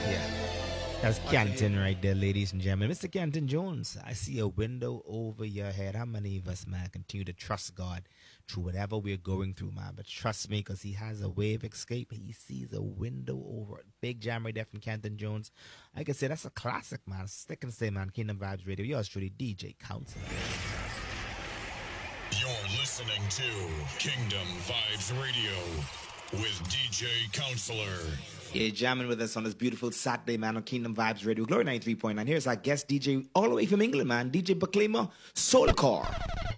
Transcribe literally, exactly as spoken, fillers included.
Yeah. That's Canton right there, ladies and gentlemen. Mister Canton Jones, I see a window over your head. How many of us, man, continue to trust God through whatever we're going through, man? But trust me, because He has a way of escape. He sees a window over it. Big jam right there from Canton Jones. Like I said, that's a classic, man. Stick and stay, man. Kingdom Vibes Radio. Yours truly, D J Counselor. You're listening to Kingdom Vibes Radio with D J Counselor. Yeah, jamming with us on this beautiful Saturday, man, on Kingdom Vibes Radio. Glory ninety-three point nine. Here's our guest D J all the way from England, man. D J Baklima Soulcore.